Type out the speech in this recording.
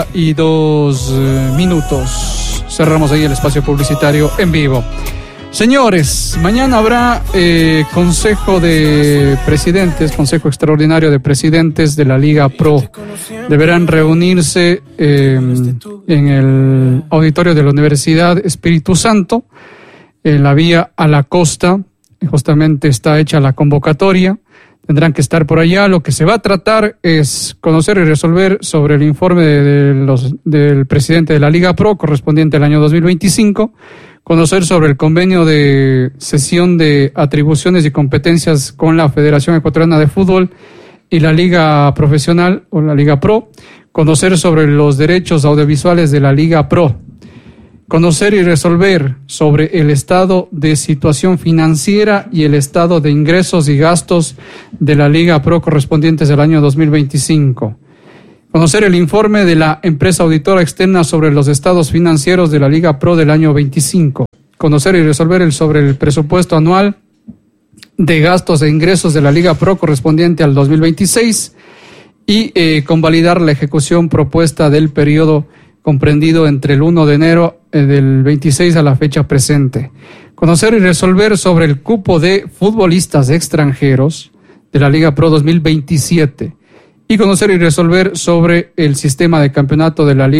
Y 2 minutos. Cerramos ahí el espacio publicitario en vivo. Señores, mañana habrá Consejo de Presidentes, Consejo Extraordinario de Presidentes de la Liga Pro. Deberán reunirse en el auditorio de la Universidad Espíritu Santo, en la vía a la costa. Justamente está hecha la convocatoria. Tendrán que estar por allá. Lo que se va a tratar es conocer y resolver sobre el informe del presidente de la Liga Pro correspondiente al año 2025, conocer sobre el convenio de cesión de atribuciones y competencias con la Federación Ecuatoriana de Fútbol y la Liga Profesional o la Liga Pro, conocer sobre los derechos audiovisuales de la Liga Pro, conocer y resolver sobre el estado de situación financiera y el estado de ingresos y gastos de la Liga Pro correspondientes al año 2025. Conocer el informe de la empresa auditora externa sobre los estados financieros de la Liga Pro del año 25. Conocer y resolver sobre el presupuesto anual de gastos e ingresos de la Liga Pro correspondiente al 2026 y convalidar la ejecución propuesta del periodo comprendido entre el 1 de enero del 26 a la fecha presente. Conocer y resolver sobre el cupo de futbolistas extranjeros de la Liga Pro 2027. Y conocer y resolver sobre el sistema de campeonato de la Liga